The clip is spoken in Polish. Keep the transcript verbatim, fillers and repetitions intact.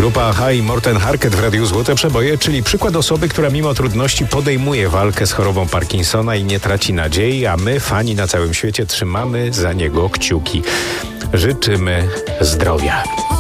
Grupa Aha i Morten Harket w Radiu Złote Przeboje, czyli przykład osoby, która mimo trudności podejmuje walkę z chorobą Parkinsona i nie traci nadziei, a my, fani na całym świecie, trzymamy za niego kciuki. Życzymy zdrowia.